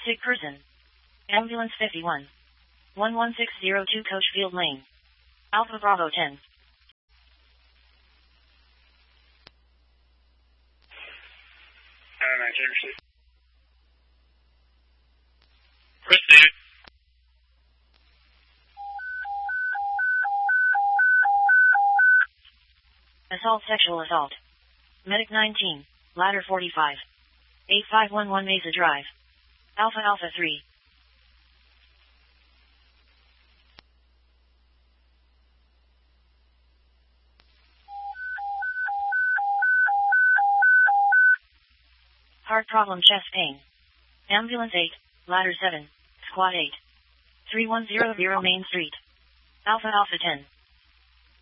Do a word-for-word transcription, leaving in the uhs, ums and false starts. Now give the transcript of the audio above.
Sick person. Ambulance fifty-one. one one six zero two Coachfield Lane. Alpha Bravo ten. Proceed. Assault sexual assault. Medic nineteen. Ladder forty-five. eight five one one Mesa Drive. Alpha Alpha three. Heart problem, chest pain. Ambulance eight. Ladder seven. Squad eight. three one zero zero Main Street. Alpha Alpha ten.